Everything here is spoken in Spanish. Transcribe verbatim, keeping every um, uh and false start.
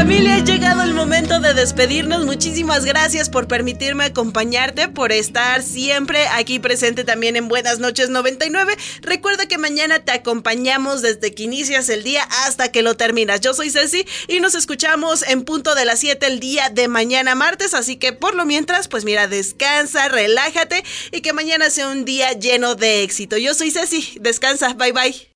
Familia, ha llegado el momento de despedirnos. Muchísimas gracias por permitirme acompañarte, por estar siempre aquí presente también en Buenas Noches noventa y nueve. Recuerda que mañana te acompañamos desde que inicias el día hasta que lo terminas. Yo soy Ceci y nos escuchamos en punto de las siete el día de mañana martes, así que por lo mientras, pues mira, descansa, relájate y que mañana sea un día lleno de éxito. Yo soy Ceci, descansa, bye bye.